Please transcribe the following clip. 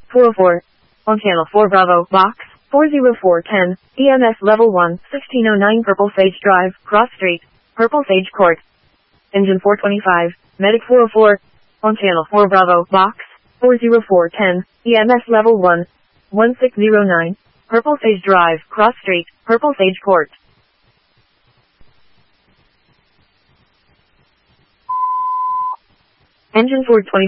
404. On channel 4 Bravo, box 40410, EMS level 1, 1609 Purple Sage Drive, Cross Street, Purple Sage Court. Engine 425, Medic 404. On channel 4 Bravo, box 40410, EMS level 1, 1609, Purple Sage Drive, Cross Street, Purple Sage Court. Engine 425.